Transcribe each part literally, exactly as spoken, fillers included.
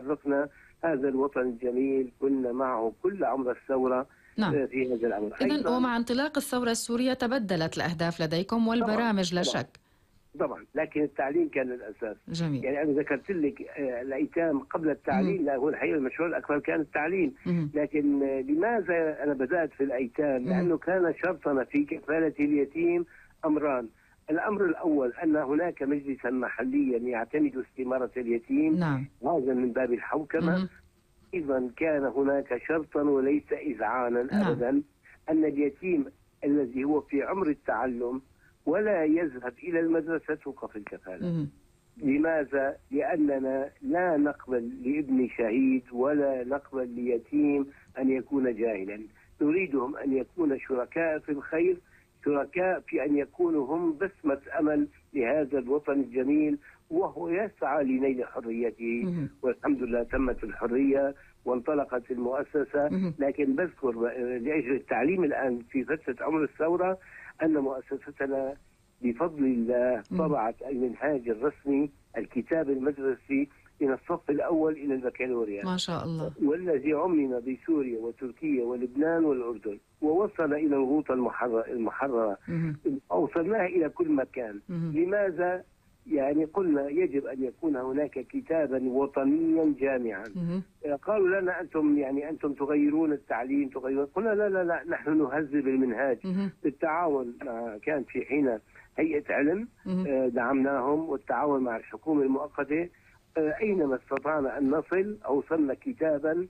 حققنا هذا الوطن الجميل كنا معه كل عمر الثورة. نعم. في هذا الأمر إذن ومع انطلاق الثورة السورية تبدلت الأهداف لديكم والبرامج لا شك. طبعا، لكن التعليم كان الأساس. جميل. يعني أنا ذكرت لك الأيتام قبل التعليم، لا هو الحقيقة المشروع الأكبر كان التعليم. مم. لكن لماذا أنا بدأت في الأيتام؟ مم. لأنه كان شرطنا في كفالة اليتيم أمران. الأمر الأول أن هناك مجلسا محليا يعتمد استمارة اليتيم. نعم. هذا من باب الحوكمة. أيضا كان هناك شرطا وليس إذعانا. نعم. أبدا أن اليتيم الذي هو في عمر التعلم ولا يذهب إلى المدرسة توقف الكفالة. مم. لماذا؟ لأننا لا نقبل لابن شهيد ولا نقبل ليتيم أن يكون جاهلا. نريدهم أن يكون شركاء في الخير، شركاء في أن يكونوا هم بسمة أمل لهذا الوطن الجميل وهو يسعى لنيل حريته. مم. والحمد لله تمت الحرية وانطلقت المؤسسة. مم. لكن بذكر لأجل التعليم الآن في فترة عمر الثورة أن مؤسستنا بفضل الله طبعت المنهاج الرسمي الكتاب المدرسي من الصف الأول إلى البكالوريا ما شاء الله، والذي عمم بسوريا وتركيا ولبنان والأردن ووصل إلى الغوطة المحررة. أوصلناها إلى كل مكان. مم. لماذا؟ يعني قلنا يجب أن يكون هناك كتابا وطنيا جامعا. مم. قالوا لنا أنتم يعني أنتم تغيرون التعليم تغيرون. قلنا لا لا لا نحن نهذب المنهاج. مم. بالتعاون كان في حين هيئة علم. مم. دعمناهم والتعاون مع الحكومة المؤقتة. أينما استطعنا أن نصل أوصلنا كتابا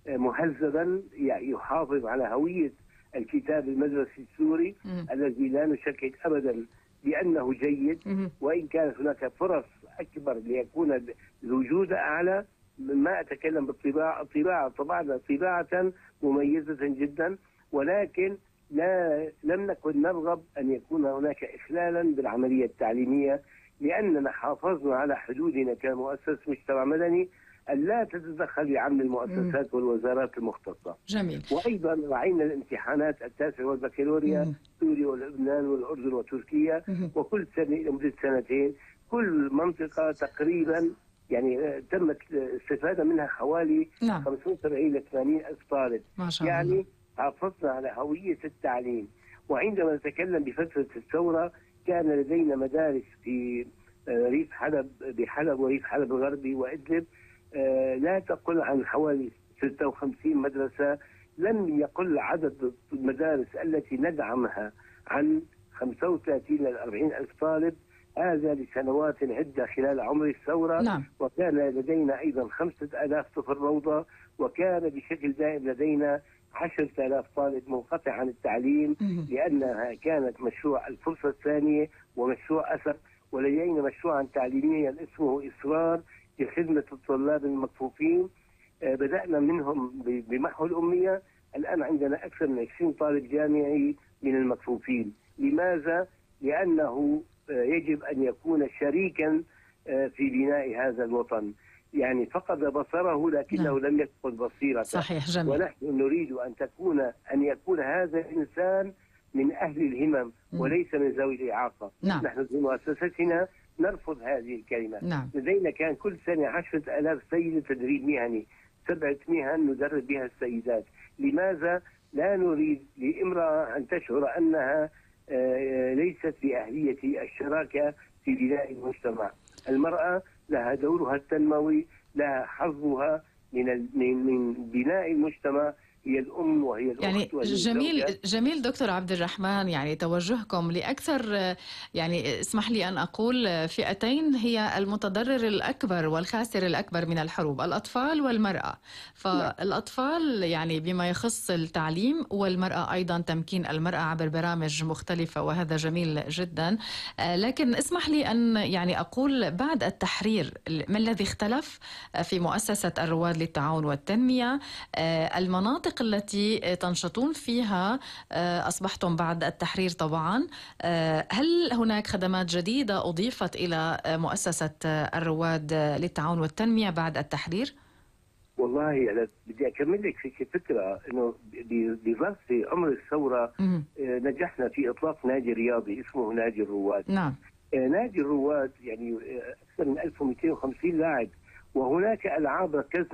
مهذبا يحافظ على هوية الكتاب المدرسي السوري. مم. الذي لا نشكك أبدا بأنه جيد. مم. وإن كانت هناك فرص أكبر ليكون الوجود أعلى. ما أتكلم بالطباعة، الطباعة طبعنا طباعة مميزة جدا، ولكن لا لم نكن نرغب أن يكون هناك إخلالا بالعملية التعليمية، لأننا حافظنا على حدودنا كمؤسسة مجتمع مدني أن لا تتدخل بعمل المؤسسات والوزارات المختصة. جميل. وأيضا رعينا الامتحانات التاسع والبكالوريا سوريا ولبنان والأردن وتركيا. مم. وكل سنة لمدة سنتين كل منطقة تقريبا يعني تمت الاستفادة منها حوالي نعم. خمسة وسبعين إلى ثمانين ألف طالب. ما شاء يعني الله. حافظنا على هوية التعليم. وعندما نتكلم بفترة الثورة كان لدينا مدارس في ريف حلب بحلب وريف حلب الغربي وإدلب لا تقل عن حوالي ستة وخمسين مدرسة. لم يقل عدد المدارس التي ندعمها عن خمسة وثلاثين إلى أربعين ألف طالب، هذا لسنوات عدة خلال عمر الثورة. نعم. وكان لدينا أيضا خمسة آلاف طفل روضة، وكان بشكل دائم لدينا عشرة آلاف طالب منقطع عن التعليم. مم. لأنها كانت مشروع الفرصة الثانية ومشروع أثر. ولدينا مشروعا تعليميا اسمه إصرار لخدمة الطلاب المكفوفين. آه بدأنا منهم بمحو الأمية. الآن عندنا أكثر من عشرين طالب جامعي من المكفوفين. لماذا؟ لأنه آه يجب أن يكون شريكا آه في بناء هذا الوطن. يعني فقد بصره لكنه نعم. لم يفقد بصيرته. صحيح. جميل. ونحن نريد أن تكون أن يكون هذا الإنسان من أهل الهمم وليس من ذوي الإعاقة. نعم. نحن في مؤسستنا نرفض هذه الكلمة. نعم. لدينا كان كل سنة عشرة آلاف سيدة تدريب مهني، سبعة مهن ندرب بها السيدات. لماذا لا نريد لامرأة أن تشعر أنها ليست بأهلية الشراكة في بناء المجتمع؟ المرأة لها دورها التنموي، لها حظها من من بناء المجتمع. هي الأم وهي الأخت يعني وهي جميل الزوجة. جميل دكتور عبد الرحمن. يعني توجهكم لأكثر، يعني اسمح لي أن أقول فئتين هي المتضرر الأكبر والخاسر الأكبر من الحروب، الأطفال والمرأة. فالأطفال يعني بما يخص التعليم، والمرأة أيضا تمكين المرأة عبر برامج مختلفة، وهذا جميل جدا. لكن اسمح لي أن يعني أقول بعد التحرير ما الذي اختلف في مؤسسة الرواد للتعاون والتنمية؟ المناطق التي تنشطون فيها أصبحتم بعد التحرير طبعا، هل هناك خدمات جديدة أضيفت إلى مؤسسة الرواد للتعاون والتنمية بعد التحرير؟ والله أنا بدي أكمل لك في فكرة إنه بظرف عمر الثورة نجحنا في إطلاق نادي رياضي اسمه نادي الرواد. نعم. نادي الرواد يعني أكثر من ألف ومئتين وخمسين لاعب، وهناك ألعاب ركزنا